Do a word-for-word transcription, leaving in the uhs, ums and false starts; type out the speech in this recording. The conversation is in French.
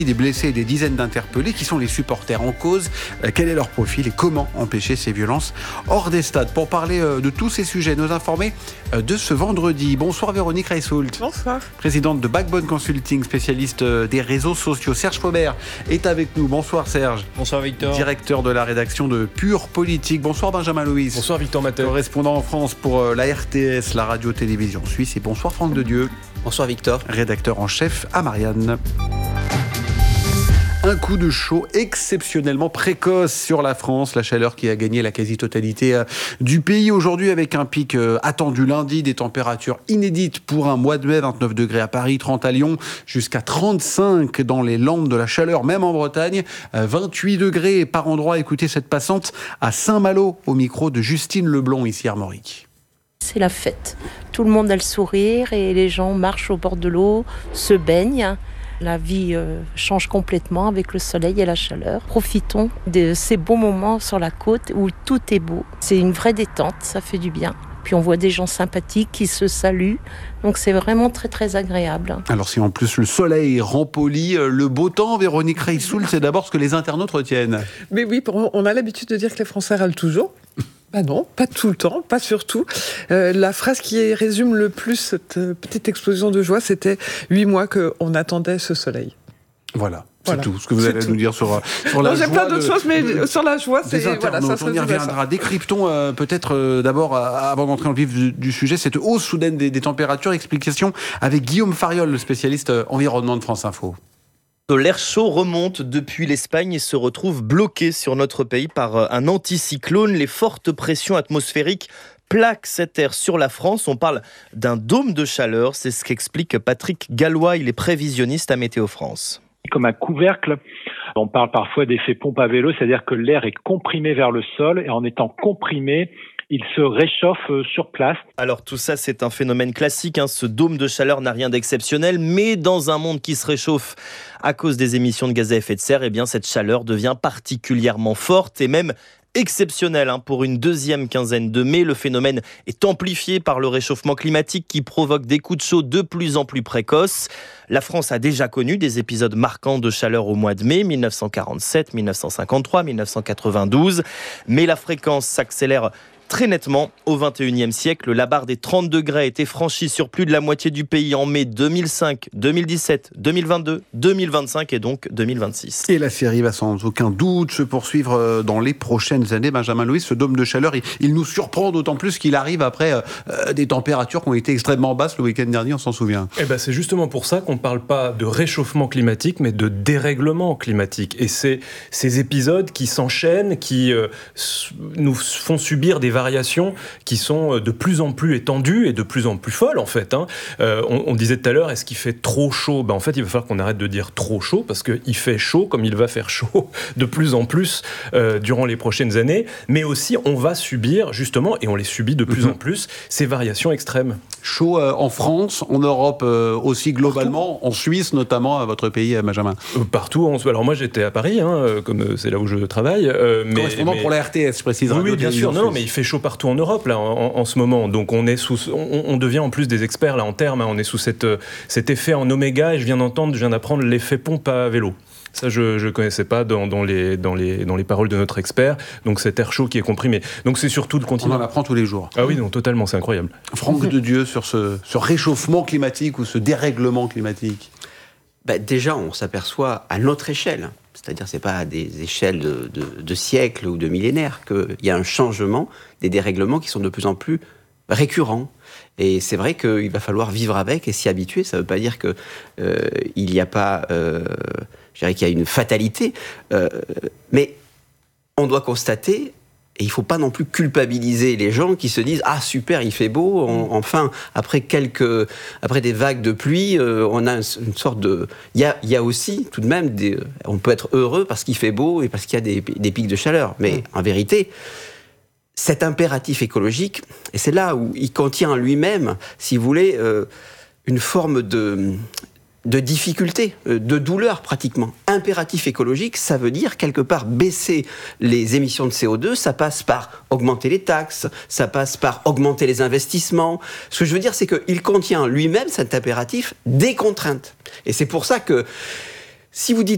Des blessés et des dizaines d'interpellés. Qui sont les supporters en cause? Quel est leur profil et comment empêcher ces violences hors des stades? Pour parler de tous ces sujets, nos informés de ce vendredi. Bonsoir Véronique Reissoult. Bonsoir. Présidente de Backbone Consulting, spécialiste des réseaux sociaux. Serge Faubert est avec nous. Bonsoir Serge. Bonsoir Victor. Directeur de la rédaction de Pure Politique. Bonsoir Benjamin Louis. Bonsoir Victor Matel. Correspondant en France pour la R T S, la radio-télévision suisse. Et bonsoir Franck de Dieu. Bonsoir Victor. Rédacteur en chef à Marianne. Un coup de chaud exceptionnellement précoce sur la France. La chaleur qui a gagné la quasi-totalité du pays aujourd'hui avec un pic attendu lundi. Des températures inédites pour un mois de mai. vingt-neuf degrés à Paris, trente à Lyon, jusqu'à trente-cinq dans les Landes. De la chaleur, même en Bretagne. vingt-huit degrés par endroit. Écoutez cette passante à Saint-Malo au micro de Justine Leblond, ici à Armorique. C'est la fête. Tout le monde a le sourire et les gens marchent au bord de l'eau, se baignent. La vie euh, change complètement avec le soleil et la chaleur. Profitons de ces beaux moments sur la côte où tout est beau. C'est une vraie détente, ça fait du bien. Puis on voit des gens sympathiques qui se saluent. Donc c'est vraiment très très agréable. Alors si en plus le soleil rend poli, le beau temps, Véronique Reissoult, c'est d'abord ce que les internautes retiennent. Mais oui, on a l'habitude de dire que les Français râlent toujours. Bah non, pas tout le temps, pas surtout. Euh, la phrase qui résume le plus cette petite explosion de joie, c'était « huit mois qu'on attendait ce soleil ». Voilà. C'est voilà. tout ce que vous c'est allez tout. nous dire sur, sur la non, joie. J'ai plein d'autres choses, mais de, sur la joie, c'est voilà, ça. On y reviendra. Décryptons euh, peut-être euh, d'abord, euh, avant d'entrer dans le vif du, du sujet, cette hausse soudaine des, des températures. Explication avec Guillaume Fariol, le spécialiste euh, environnement de France Info. L'air chaud remonte depuis l'Espagne et se retrouve bloqué sur notre pays par un anticyclone. Les fortes pressions atmosphériques plaquent cet air sur la France. On parle d'un dôme de chaleur. C'est ce qu'explique Patrick Gallois. Il est prévisionniste à Météo France. Comme un couvercle. On parle parfois d'effet pompe à vélo, c'est-à-dire que l'air est comprimé vers le sol et en étant comprimé, il se réchauffe sur place. Alors tout ça, c'est un phénomène classique. Hein. Ce dôme de chaleur n'a rien d'exceptionnel, mais dans un monde qui se réchauffe à cause des émissions de gaz à effet de serre, eh bien cette chaleur devient particulièrement forte et même exceptionnelle. Hein. Pour une deuxième quinzaine de mai, le phénomène est amplifié par le réchauffement climatique qui provoque des coups de chaud de plus en plus précoces. La France a déjà connu des épisodes marquants de chaleur au mois de mai, mille neuf cent quarante-sept, mille neuf cent cinquante-trois, mille neuf cent quatre-vingt-douze, mais la fréquence s'accélère très nettement. Au vingt et unième siècle, la barre des trente degrés a été franchie sur plus de la moitié du pays en mai deux mille cinq, deux mille dix-sept, deux mille vingt-deux, deux mille vingt-cinq et donc deux mille vingt-six. Et la série va sans aucun doute se poursuivre dans les prochaines années. Benjamin Louis, ce dôme de chaleur, il, il nous surprend d'autant plus qu'il arrive après euh, des températures qui ont été extrêmement basses le week-end dernier, on s'en souvient. Eh ben, c'est justement pour ça qu'on ne parle pas de réchauffement climatique, mais de dérèglement climatique. Et c'est ces épisodes qui s'enchaînent, qui euh, nous font subir des variations qui sont de plus en plus étendues et de plus en plus folles en fait. Hein. Euh, on, on disait tout à l'heure, est-ce qu'il fait trop chaud ? Ben, en fait, il va falloir qu'on arrête de dire trop chaud parce qu'il fait chaud comme il va faire chaud de plus en plus euh, durant les prochaines années. Mais aussi, on va subir justement, et on les subit de plus mmh. en plus, ces variations extrêmes. Chaud euh, en France, en Europe euh, aussi globalement, partout. En Suisse notamment, à votre pays, Benjamin. Euh, partout. En... Alors moi, j'étais à Paris, hein, comme c'est là où je travaille. Euh, mais, Correspondant mais... pour la R T S, je précise. Oui, oui bien sûr. Non, mais il fait chaud partout en Europe là en, en ce moment. Donc on est sous, on, on devient en plus des experts là en termes. Hein, on est sous cette, cet effet en oméga et je viens d'entendre, je viens d'apprendre l'effet pompe à vélo. Ça, je ne connaissais pas dans, dans, les, dans, les, dans les paroles de notre expert. Donc, cet air chaud qui est comprimé. Donc, c'est surtout le continent. On en apprend tous les jours. Ah oui, non, totalement, c'est incroyable. Franck de Dieu, sur ce, ce réchauffement climatique ou ce dérèglement climatique. Bah, déjà, on s'aperçoit à notre échelle, c'est-à-dire c'est pas à des échelles de, de, de siècles ou de millénaires, qu'il y a un changement, des dérèglements qui sont de plus en plus récurrents. Et c'est vrai qu'il va falloir vivre avec et s'y habituer. Ça ne veut pas dire qu'il euh, n'y a pas... Euh, je dirais qu'il y a une fatalité. Euh, mais on doit constater... Et il ne faut pas non plus culpabiliser les gens qui se disent « Ah, super, il fait beau, on, enfin, après, quelques, après des vagues de pluie, euh, on a une sorte de... » Il y a, il y a aussi, tout de même, des, on peut être heureux parce qu'il fait beau et parce qu'il y a des, des pics de chaleur. Mais mmh. en vérité, cet impératif écologique, et c'est là où il contient en lui-même, si vous voulez, euh, une forme de... de difficulté, de douleur pratiquement. Impératif écologique, ça veut dire quelque part baisser les émissions de C O deux, ça passe par augmenter les taxes, ça passe par augmenter les investissements. Ce que je veux dire, c'est qu'il contient lui-même, cet impératif, des contraintes. Et c'est pour ça que si vous dites